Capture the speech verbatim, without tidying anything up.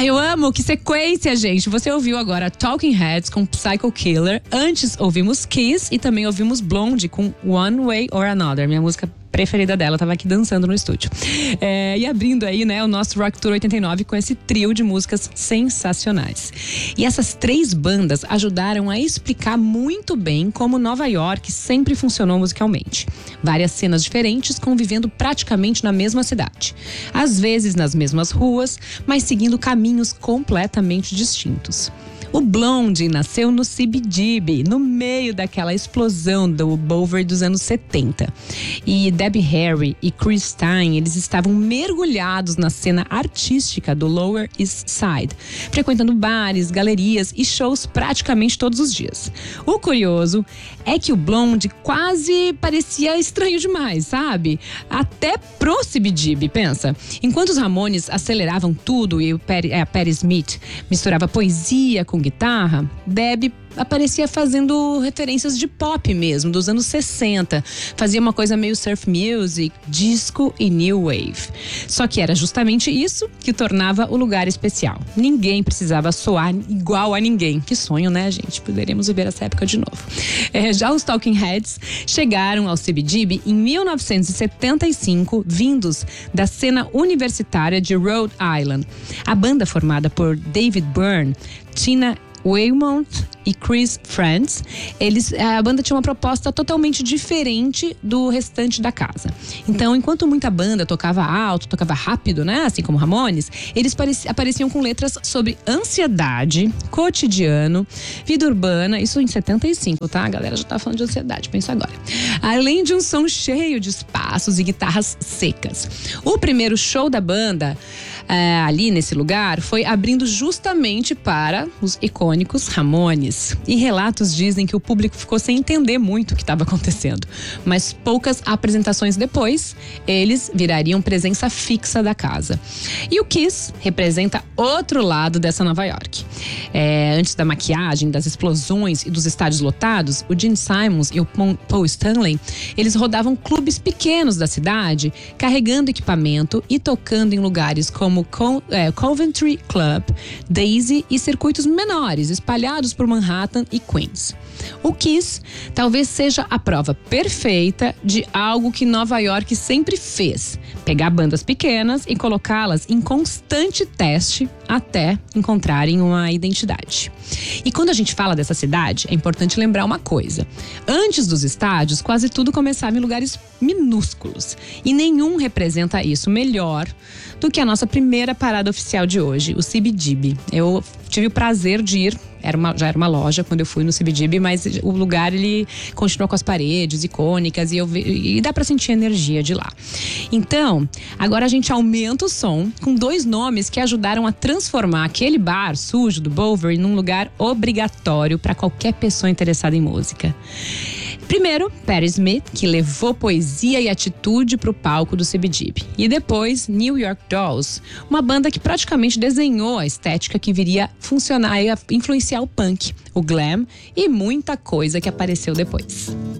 Ah, eu amo, que sequência, gente. Você ouviu agora Talking Heads com Psycho Killer. Antes ouvimos Kiss e também ouvimos Blonde com One Way or Another, minha música preferida dela, tava aqui dançando no estúdio. É, e abrindo aí, né, o nosso Rock Tour oitenta e nove com esse trio de músicas sensacionais. E essas três bandas ajudaram a explicar muito bem como Nova York sempre funcionou musicalmente. Várias cenas diferentes convivendo praticamente na mesma cidade. Às vezes nas mesmas ruas, mas seguindo caminhos completamente distintos. O Blonde nasceu no C B G B, no meio daquela explosão do Bowery dos anos setenta. E Debbie Harry e Chris Stein, eles estavam mergulhados na cena artística do Lower East Side, frequentando bares, galerias e shows praticamente todos os dias. O curioso é que o Blonde quase parecia estranho demais, sabe? Até pro C B G B, pensa. Enquanto os Ramones aceleravam tudo e o Patti, a Patti Smith misturava poesia com guitarra, Debbie aparecia fazendo referências de pop mesmo, dos anos sessenta. Fazia uma coisa meio surf music, disco e new wave. Só que era justamente isso que tornava o lugar especial. Ninguém precisava soar igual a ninguém. Que sonho, né, gente? Poderíamos viver essa época de novo. É, já os Talking Heads chegaram ao C B G B em mil novecentos e setenta e cinco, vindos da cena universitária de Rhode Island. A banda, formada por David Byrne, Tina Weymouth e Chris Friends, eles, a banda tinha uma proposta totalmente diferente do restante da casa. Então, enquanto muita banda tocava alto, tocava rápido, né, assim como Ramones, eles pareci, apareciam com letras sobre ansiedade, cotidiano, vida urbana, isso em setenta e cinco, tá? A galera já tá falando de ansiedade, pensa agora. Além de um som cheio de espaços e guitarras secas. O primeiro show da banda é, ali nesse lugar foi abrindo justamente para os icônicos Ramones. E relatos dizem que o público ficou sem entender muito o que estava acontecendo. Mas poucas apresentações depois, eles virariam presença fixa da casa. E o Kiss representa outro lado dessa Nova York. É, antes da maquiagem, das explosões e dos estádios lotados, o Gene Simmons e o Paul Stanley, eles rodavam clubes pequenos da cidade, carregando equipamento e tocando em lugares como Co- é, Coventry Club, Daisy e circuitos menores, espalhados por Manhattan e Queens. O Kiss talvez seja a prova perfeita de algo que Nova York sempre fez: pegar bandas pequenas e colocá-las em constante teste até encontrarem uma identidade. E quando a gente fala dessa cidade, é importante lembrar uma coisa: antes dos estádios, quase tudo começava em lugares minúsculos. E nenhum representa isso melhor do que a nossa primeira parada oficial de hoje, o C B G B. Eu tive o prazer de ir, era uma, já era uma loja quando eu fui no C B G B, mas o lugar ele continuou com as paredes icônicas e, eu, e dá pra sentir a energia de lá. Então, agora a gente aumenta o som com dois nomes que ajudaram a transformar aquele bar sujo do Bowery num lugar obrigatório para qualquer pessoa interessada em música. Primeiro, Patti Smith, que levou poesia e atitude pro palco do C B G B. E depois, New York Dolls, uma banda que praticamente desenhou a estética que viria funcionar e influenciar o punk, o glam e muita coisa que apareceu depois.